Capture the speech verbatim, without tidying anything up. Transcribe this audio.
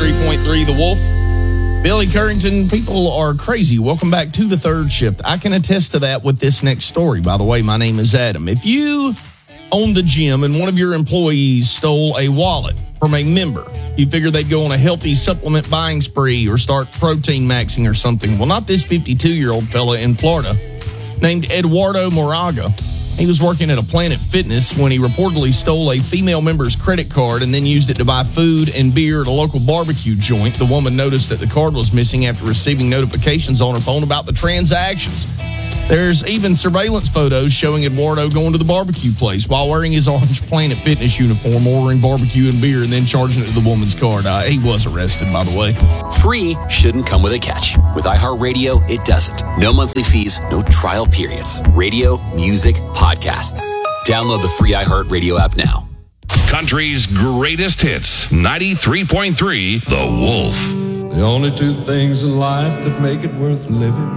ninety-three point three The Wolf. Billy Currington, people are crazy. Welcome back to the third shift. I can attest to that with this next story. By the way, my name is Adam. If you own the gym and one of your employees stole a wallet from a member, you figure they'd go on a healthy supplement buying spree or start protein maxing or something. Well, not this fifty-two-year-old fella in Florida named Eduardo Moraga. He was working at a Planet Fitness when he reportedly stole a female member's credit card and then used it to buy food and beer at a local barbecue joint. The woman noticed that the card was missing after receiving notifications on her phone about the transactions. There's even surveillance photos showing Eduardo going to the barbecue place while wearing his orange Planet Fitness uniform, ordering barbecue and beer, and then charging it to the woman's card. Uh, he was arrested, by the way. Free shouldn't come with a catch. With iHeartRadio, it doesn't. No monthly fees, no trial periods. Radio, music, podcasts. Download the free iHeartRadio app now. Country's greatest hits, ninety-three point three The Wolf. The only two things in life that make it worth living